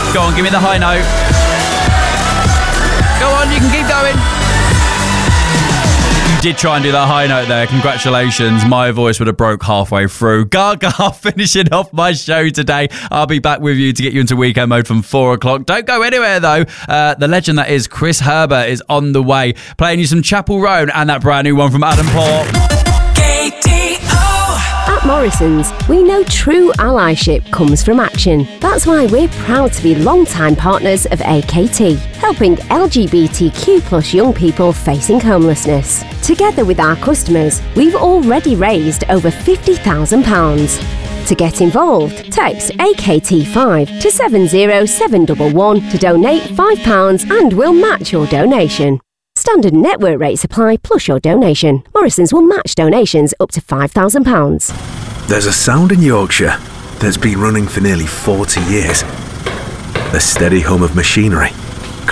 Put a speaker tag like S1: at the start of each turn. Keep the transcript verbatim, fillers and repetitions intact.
S1: Go on, give me the high note. Go on, you can keep going. You did try and do that high note there. Congratulations. My voice would have broke halfway through. Gaga finishing off my show today. I'll be back with you to get you into weekend mode from four o'clock. Don't go anywhere, though. Uh, the legend that is Chris Herbert is on the way, playing you some Chapel Roan and that brand new one from Adam Port.
S2: K T O.
S3: At Morrison's, we know true allyship comes from action. That's why we're proud to be long-time partners of A K T, helping L G B T Q plus young people facing homelessness. Together with our customers, we've already raised over fifty thousand pounds. To get involved, text A K T five to seven zero seven one one to donate five pounds and we'll match your donation. Standard network rates apply plus your donation. Morrison's will match donations up to five thousand pounds.
S4: There's a sound in Yorkshire that's been running for nearly forty years. The steady hum of machinery